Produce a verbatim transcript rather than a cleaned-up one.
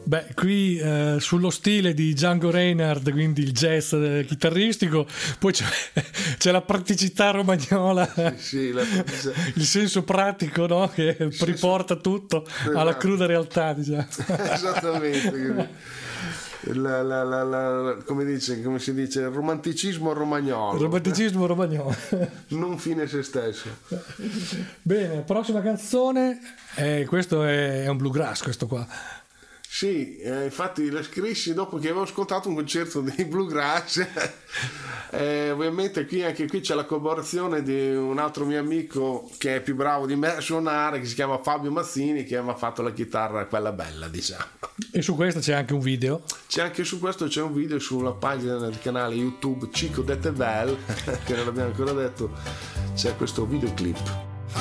Beh, qui eh, sullo stile di Django Reinhardt, quindi il jazz eh, chitarristico, poi c'è, c'è la praticità romagnola, sì, sì, la praticità. Il senso pratico, no? Che il riporta senso... tutto esatto. alla cruda realtà, diciamo. Esattamente. La, la, la, la, come, dice, come si dice, il romanticismo romagnolo. Il romanticismo romagnolo. Non fine se stesso. Bene, prossima canzone. Eh, questo è un bluegrass, questo qua. Sì, eh, infatti la scrissi dopo che avevo ascoltato un concerto di bluegrass. eh, ovviamente qui anche qui c'è la collaborazione di un altro mio amico che è più bravo di me a suonare, che si chiama Fabio Mazzini, che mi ha fatto la chitarra quella bella, diciamo. E su questo c'è anche un video? C'è anche su questo c'è un video sulla pagina del canale YouTube Chico de Tevel, che non l'abbiamo ancora detto, c'è questo videoclip.